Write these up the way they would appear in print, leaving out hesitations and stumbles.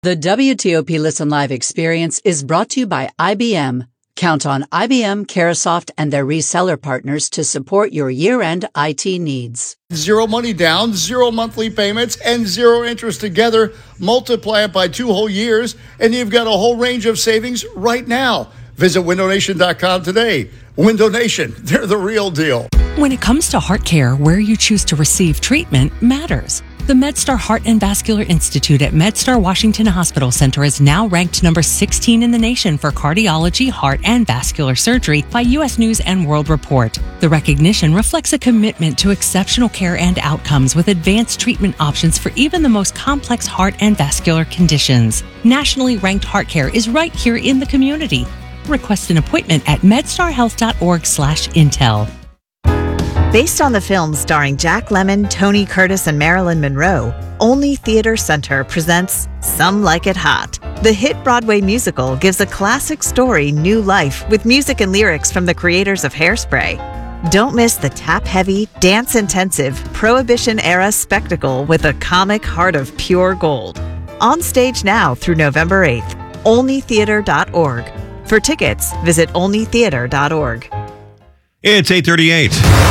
The WTOP Listen Live experience is brought to you by IBM. Count on IBM, Carahsoft, and their reseller partners to support your year-end IT needs. Zero money down, zero monthly payments, and zero interest together. Multiply it by 2 whole years, and you've got a whole range of savings right now. Visit windownation.com today. Window Nation, they're the real deal. When it comes to heart care, where you choose to receive treatment matters. The MedStar Heart and Vascular Institute at MedStar Washington Hospital Center is now ranked number 16 in the nation for cardiology, heart, and vascular surgery by U.S. News and World Report. The recognition reflects a commitment to exceptional care and outcomes with advanced treatment options for even the most complex heart and vascular conditions. Nationally ranked heart care is right here in the community. Request an appointment at medstarhealth.org/intel. Based on the film starring Jack Lemmon, Tony Curtis, and Marilyn Monroe, Only Theater Center presents Some Like It Hot. The hit Broadway musical gives a classic story new life with music and lyrics from the creators of Hairspray. Don't miss the tap-heavy, dance-intensive, Prohibition-era spectacle with a comic heart of pure gold. On stage now through November 8th. OnlyTheater.org. For tickets, visit OnlyTheater.org. It's 8:38.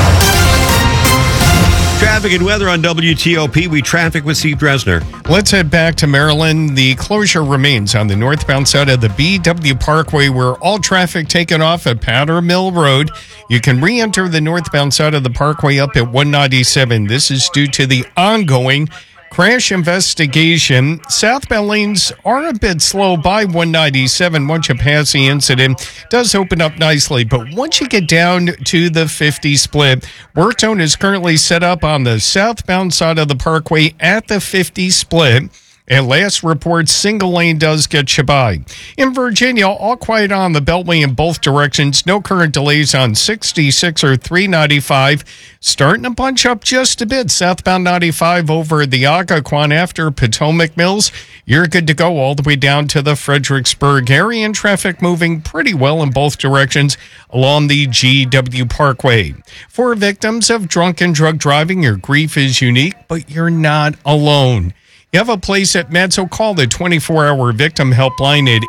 Traffic and weather on WTOP. We traffic with Steve Dresner. Let's head back to Maryland. The closure remains on the northbound side of the BW Parkway, where all traffic taken off at Powder Mill Road. You can re-enter the northbound side of the parkway up at 197. This is due to the ongoing crash investigation. Southbound lanes are a bit slow by 197 once you pass the incident. It does open up nicely, but once you get down to the 50 split, work zone is currently set up on the southbound side of the parkway at the 50 split. And last report, single lane does get you by. In Virginia, all quiet on the Beltway in both directions. No current delays on 66 or 395. Starting to bunch up just a bit. Southbound 95 over the Occoquan after Potomac Mills. You're good to go all the way down to the Fredericksburg area, and traffic moving pretty well in both directions along the GW Parkway. For victims of drunken drug driving, your grief is unique, but you're not alone. You have a place at MAD, so call the 24-hour victim helpline at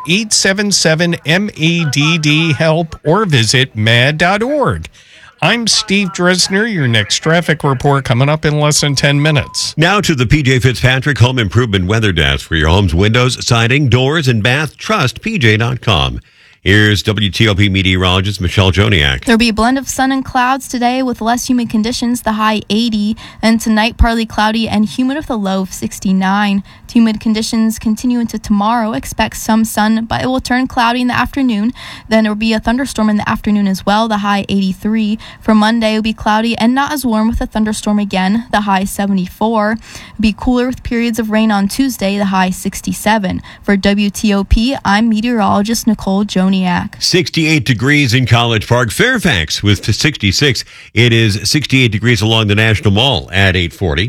877-MEDD-HELP or visit mad.org. I'm Steve Dresner. Your next traffic report coming up in less than 10 minutes. Now to the PJ Fitzpatrick Home Improvement Weather Desk for your home's windows, siding, doors, and bath. Trust PJ.com. Here's WTOP meteorologist Michelle Joniak. There'll be a blend of sun and clouds today with less humid conditions, the high 80, and tonight partly cloudy and humid with a low of 69. Humid conditions continue into tomorrow. Expect some sun, but it will turn cloudy in the afternoon. Then there will be a thunderstorm in the afternoon as well, the high 83. For Monday, it will be cloudy and not as warm with a thunderstorm again, the high 74. It'll be cooler with periods of rain on Tuesday, the high 67. For WTOP, I'm meteorologist Nicole Joniak. 68 degrees in College Park, Fairfax with 66. It is 68 degrees along the National Mall at 8:40.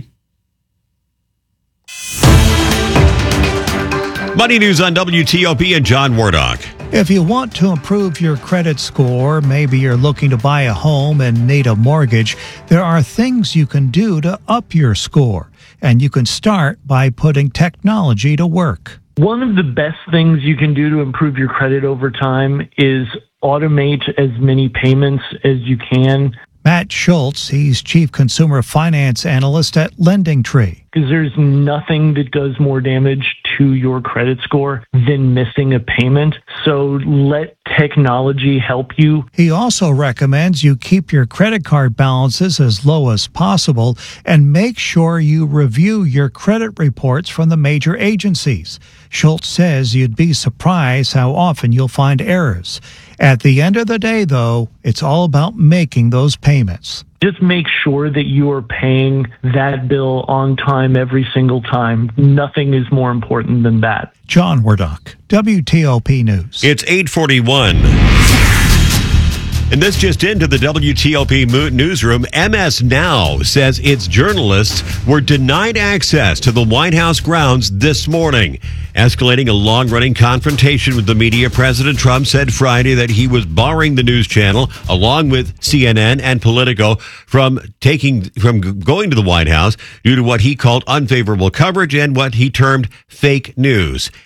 Money News on WTOP and John Wardock. If you want to improve your credit score, maybe you're looking to buy a home and need a mortgage, there are things you can do to up your score. And you can start by putting technology to work. One of the best things you can do to improve your credit over time is automate as many payments as you can. Matt Schultz, he's Chief Consumer Finance Analyst at LendingTree. Because there's nothing that does more damage to your credit score than missing a payment. So let technology help you. He also recommends you keep your credit card balances as low as possible and make sure you review your credit reports from the major agencies. Schultz says you'd be surprised how often you'll find errors. At the end of the day, though, it's all about making those payments. Just make sure that you are paying that bill on time every single time. Nothing is more important than that. John Wardock, WTOP News. It's 8:41. And this just into the WTOP newsroom. MS Now says its journalists were denied access to the White House grounds this morning. Escalating a long-running confrontation with the media, President Trump said Friday that he was barring the news channel, along with CNN and Politico, from going to the White House due to what he called unfavorable coverage and what he termed fake news.